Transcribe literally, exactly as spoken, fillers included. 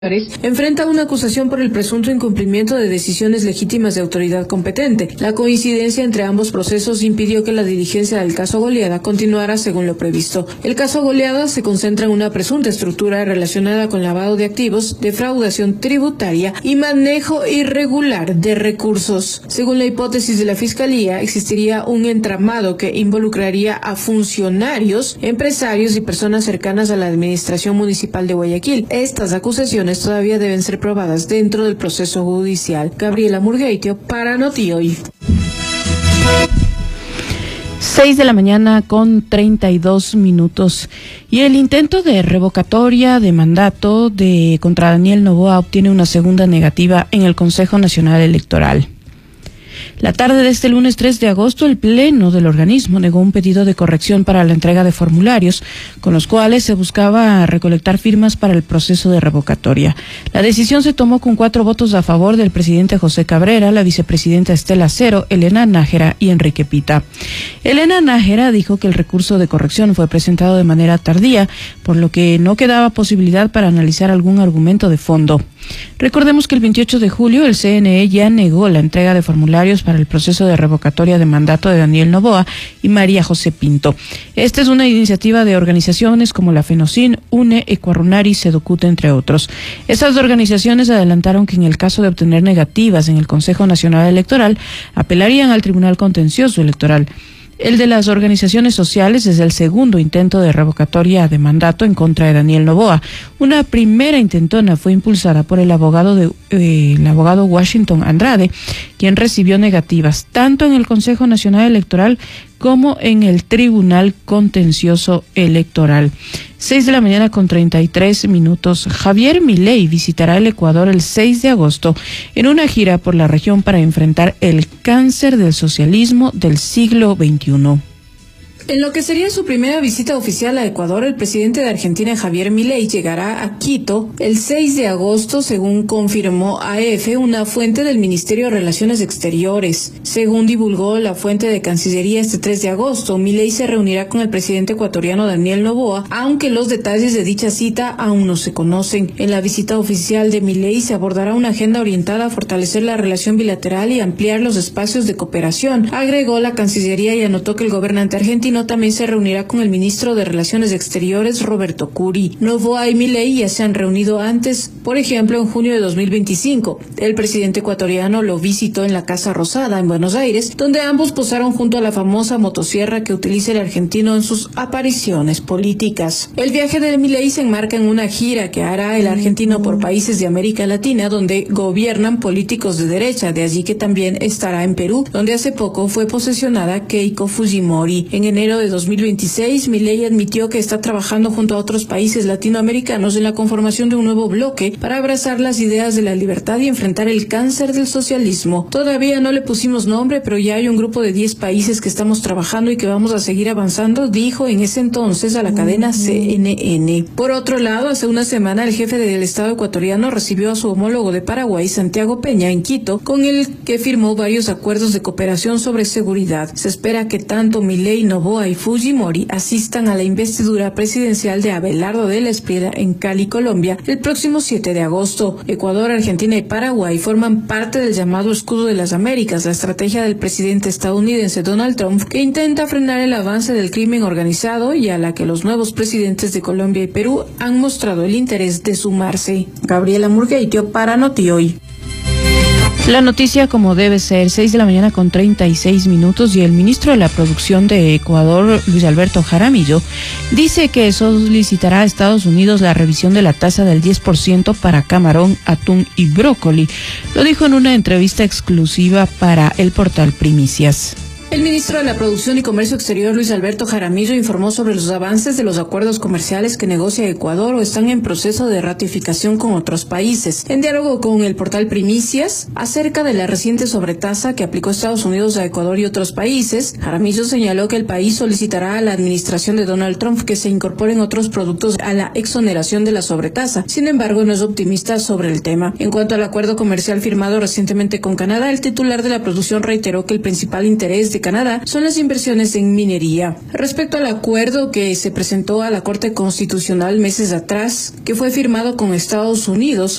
enfrenta una acusación por el presunto incumplimiento de decisiones legítimas de autoridad competente. La coincidencia entre ambos procesos impidió que la diligencia del caso Goleada continuara según lo previsto. El caso Goleada se concentra en una presunta estructura relacionada con lavado de activos, defraudación tributaria y manejo irregular de recursos. Según la hipótesis de la Fiscalía, existiría un entramado que involucraría a funcionarios, empresarios y personas cercanas a la administración municipal de Guayaquil. Estas acusaciones todavía deben ser probadas dentro del proceso judicial. Gabriela Murgueitio para Noti Hoy. Seis de la mañana con treinta y dos minutos. Y el intento de revocatoria de mandato de contra Daniel Noboa obtiene una segunda negativa en el Consejo Nacional Electoral. La tarde de este lunes tres de agosto, el Pleno del organismo negó un pedido de corrección para la entrega de formularios, con los cuales se buscaba recolectar firmas para el proceso de revocatoria. La decisión se tomó con cuatro votos a favor del presidente José Cabrera, la vicepresidenta Estela Cero, Elena Nájera y Enrique Pita. Elena Nájera dijo que el recurso de corrección fue presentado de manera tardía, por lo que no quedaba posibilidad para analizar algún argumento de fondo. Recordemos que el veintiocho de julio el C N E ya negó la entrega de formularios para el proceso de revocatoria de mandato de Daniel Noboa y María José Pinto. Esta es una iniciativa de organizaciones como la FENOCIN, UNE, Ecuarunari, Sedocut, entre otros. Estas organizaciones adelantaron que en el caso de obtener negativas en el Consejo Nacional Electoral, apelarían al Tribunal Contencioso Electoral. El de las organizaciones sociales es el segundo intento de revocatoria de mandato en contra de Daniel Noboa. Una primera intentona fue impulsada por el abogado de eh, el abogado Washington Andrade, quien recibió negativas tanto en el Consejo Nacional Electoral como en el Tribunal Contencioso Electoral. Seis de la mañana con treinta y tres minutos. Javier Milei visitará el Ecuador el seis de agosto en una gira por la región para enfrentar el cáncer del socialismo del siglo veintiuno. En lo que sería su primera visita oficial a Ecuador, el presidente de Argentina, Javier Milei, llegará a Quito el seis de agosto, según confirmó A F, una fuente del Ministerio de Relaciones Exteriores. Según divulgó la fuente de Cancillería este tres de agosto, Milei se reunirá con el presidente ecuatoriano Daniel Noboa, aunque los detalles de dicha cita aún no se conocen. En la visita oficial de Milei se abordará una agenda orientada a fortalecer la relación bilateral y ampliar los espacios de cooperación, agregó la Cancillería, y anotó que el gobernante argentino también se reunirá con el ministro de Relaciones Exteriores, Roberto Curi. Noboa y Milei ya se han reunido antes, por ejemplo, en junio de dos mil veinticinco. El presidente ecuatoriano lo visitó en la Casa Rosada, en Buenos Aires, donde ambos posaron junto a la famosa motosierra que utiliza el argentino en sus apariciones políticas. El viaje de Milei se enmarca en una gira que hará el argentino por países de América Latina, donde gobiernan políticos de derecha, de allí que también estará en Perú, donde hace poco fue posesionada Keiko Fujimori. En enero de dos mil veintiséis, Milei admitió que está trabajando junto a otros países latinoamericanos en la conformación de un nuevo bloque para abrazar las ideas de la libertad y enfrentar el cáncer del socialismo. Todavía no le pusimos nombre, pero ya hay un grupo de diez países que estamos trabajando y que vamos a seguir avanzando, dijo en ese entonces a la cadena C N N. Por otro lado, hace una semana el jefe del Estado ecuatoriano recibió a su homólogo de Paraguay, Santiago Peña, en Quito, con el que firmó varios acuerdos de cooperación sobre seguridad. Se espera que tanto Milei, Noboa y Fujimori asistan a la investidura presidencial de Abelardo de la Espriella en Cali, Colombia, el próximo siete de agosto. Ecuador, Argentina y Paraguay forman parte del llamado Escudo de las Américas, la estrategia del presidente estadounidense Donald Trump, que intenta frenar el avance del crimen organizado y a la que los nuevos presidentes de Colombia y Perú han mostrado el interés de sumarse. Gabriela Murgueitio para Noti Hoy. La noticia como debe ser, seis de la mañana con treinta y seis minutos, y el ministro de la Producción de Ecuador, Luis Alberto Jaramillo, dice que solicitará a Estados Unidos la revisión de la tasa del diez por ciento para camarón, atún y brócoli. Lo dijo en una entrevista exclusiva para el portal Primicias. El ministro de la Producción y Comercio Exterior, Luis Alberto Jaramillo, informó sobre los avances de los acuerdos comerciales que negocia Ecuador o están en proceso de ratificación con otros países. En diálogo con el portal Primicias, acerca de la reciente sobretasa que aplicó Estados Unidos a Ecuador y otros países, Jaramillo señaló que el país solicitará a la administración de Donald Trump que se incorporen otros productos a la exoneración de la sobretasa. Sin embargo, no es optimista sobre el tema. En cuanto al acuerdo comercial firmado recientemente con Canadá, el titular de la producción reiteró que el principal interés de de Canadá son las inversiones en minería. Respecto al acuerdo que se presentó a la Corte Constitucional meses atrás, que fue firmado con Estados Unidos